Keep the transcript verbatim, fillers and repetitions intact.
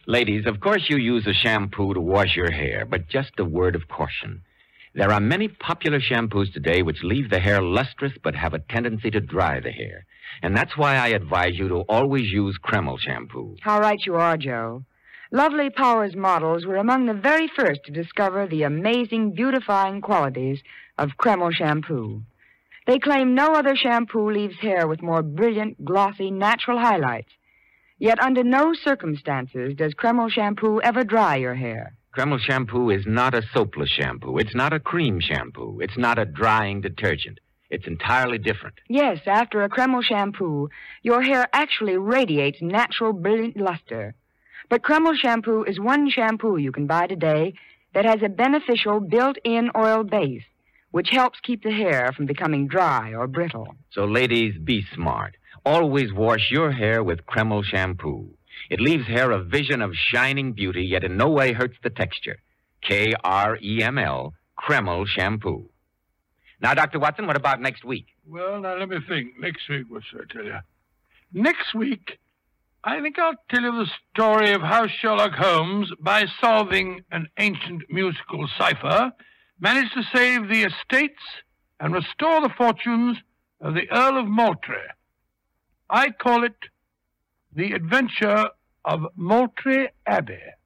Ladies, of course you use a shampoo to wash your hair, but just a word of caution. There are many popular shampoos today which leave the hair lustrous but have a tendency to dry the hair. And that's why I advise you to always use Kreml shampoo. How right you are, Joe. Lovely Powers models were among the very first to discover the amazing beautifying qualities of Kreml shampoo. They claim no other shampoo leaves hair with more brilliant, glossy, natural highlights. Yet under no circumstances does Kreml shampoo ever dry your hair. Kreml shampoo is not a soapless shampoo. It's not a cream shampoo. It's not a drying detergent. It's entirely different. Yes, after a Kreml shampoo, your hair actually radiates natural, brilliant luster. But Kreml shampoo is one shampoo you can buy today that has a beneficial built-in oil base, which helps keep the hair from becoming dry or brittle. So, ladies, be smart. Always wash your hair with Kreml shampoo. It leaves hair a vision of shining beauty, yet in no way hurts the texture. K R E M L, Kreml shampoo. Now, Doctor Watson, what about next week? Well, now, let me think. Next week, what should I tell you? Next week, I think I'll tell you the story of how Sherlock Holmes, by solving an ancient musical cipher, managed to save the estates and restore the fortunes of the Earl of Moultrie. I call it The Adventure of Moultrie Abbey.